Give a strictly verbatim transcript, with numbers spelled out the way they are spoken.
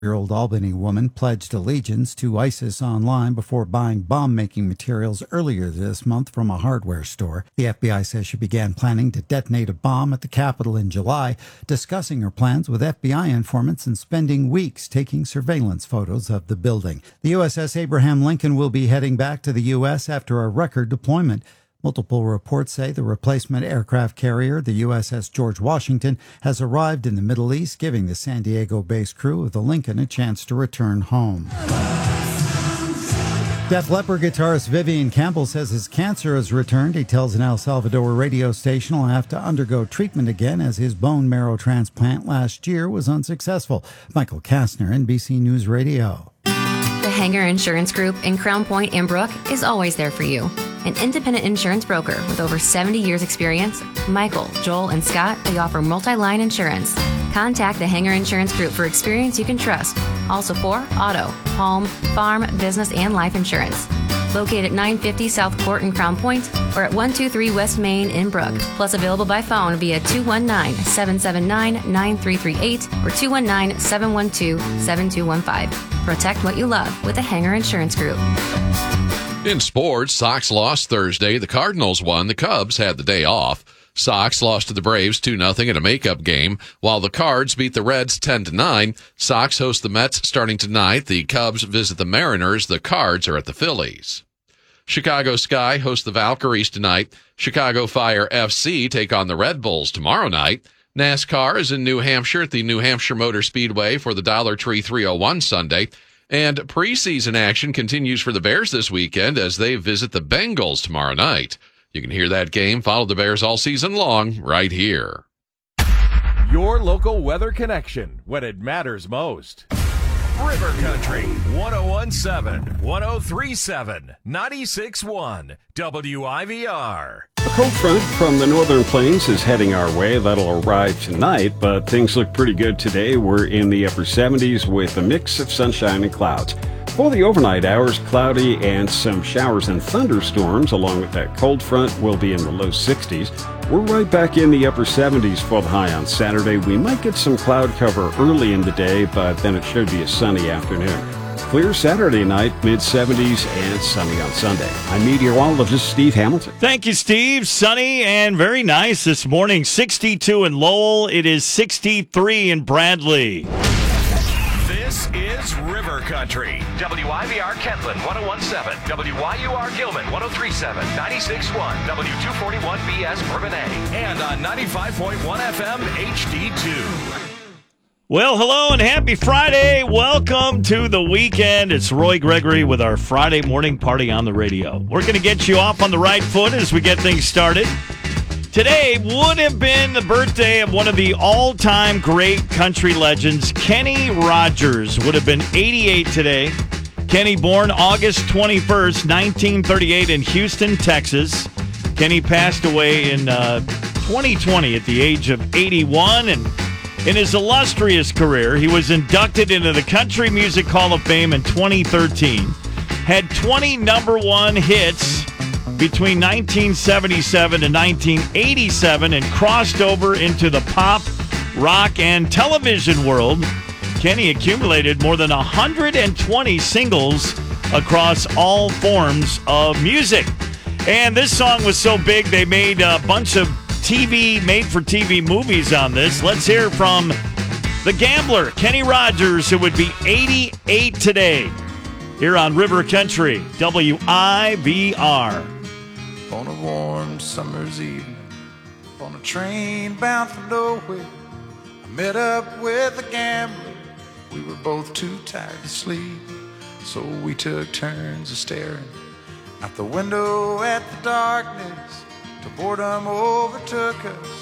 year-old Albany woman pledged allegiance to ISIS online before buying bomb-making materials earlier this month from a hardware store. The F B I says she began planning to detonate a bomb at the Capitol in July, discussing her plans with F B I informants and spending weeks taking surveillance photos of the building. The U S S Abraham Lincoln will be heading back to the U S after a record deployment. Multiple reports say the replacement aircraft carrier, the U S S George Washington, has arrived in the Middle East, giving the San Diego-based crew of the Lincoln a chance to return home. Def Leppard guitarist Vivian Campbell says his cancer has returned. He tells an El Salvador radio station he'll have to undergo treatment again as his bone marrow transplant last year was unsuccessful. Michael Kastner, N B C News Radio. The Hanger Insurance Group in Crown Point and Brook is always there for you. An independent insurance broker with over seventy years experience, Michael, Joel, and Scott, they offer multi-line insurance. Contact the Hanger Insurance Group for experience you can trust. Also for auto, home, farm, business, and life insurance. Located at nine fifty South Court in Crown Point or at one two three West Main in Brook. Plus available by phone via two one nine, seven seven nine, nine three three eight or two one nine, seven one two, seven two one five. Protect what you love with the Hanger Insurance Group. In sports, Sox lost Thursday. The Cardinals won. The Cubs had the day off. Sox lost to the Braves two nothing in a makeup game, while the Cards beat the Reds ten to nine. Sox host the Mets starting tonight. The Cubs visit the Mariners. The Cards are at the Phillies. Chicago Sky hosts the Valkyries tonight. Chicago Fire F C take on the Red Bulls tomorrow night. NASCAR is in New Hampshire at the New Hampshire Motor Speedway for the Dollar Tree three oh one Sunday. And preseason action continues for the Bears this weekend as they visit the Bengals tomorrow night. You can hear that game, follow the Bears all season long, right here. Your local weather connection when it matters most. River Country, one oh one point seven, one oh three point seven, ninety-six point one, W I V R. A cold front from the northern plains is heading our way. That'll arrive tonight, but things look pretty good today. We're in the upper seventies with a mix of sunshine and clouds. For the overnight hours, cloudy and some showers and thunderstorms along with that cold front will be in the low sixties. We're right back in the upper seventies for the high on Saturday. We might get some cloud cover early in the day, but then it should be a sunny afternoon. Clear Saturday night, mid seventies, and sunny on Sunday. I'm meteorologist Steve Hamilton. Thank you, Steve. Sunny and very nice this morning. sixty-two in Lowell. It is sixty-three in Bradley. This is River Country. W I V R Kentland, one oh one point seven. W Y U R Gilman, one oh three point seven. ninety-six point one. W two forty-one B S Bourbonnais. And on ninety-five point one F M H D two. Well, hello and happy Friday. Welcome to the weekend. It's Roy Gregory with our Friday morning party on the radio. We're going to get you off on the right foot as we get things started. Today would have been the birthday of one of the all-time great country legends, Kenny Rogers. Would have been eighty-eight today. Kenny born August twenty-first, nineteen thirty-eight in Houston, Texas. Kenny passed away in uh, twenty twenty at the age of eighty-one, and in his illustrious career, he was inducted into the Country Music Hall of Fame in twenty thirteen. Had twenty number one hits between nineteen seventy-seven and nineteen eighty-seven and crossed over into the pop, rock, and television world. Kenny accumulated more than one hundred twenty singles across all forms of music. And this song was so big, they made a bunch of T V, made-for-T V movies on this. Let's hear from the gambler, Kenny Rogers, who would be eighty-eight today, here on River Country, W I V R. On a warm summer's evening, on a train bound for nowhere, I met up with a gambler. We were both too tired to sleep, so we took turns of staring out the window at the darkness till boredom overtook us.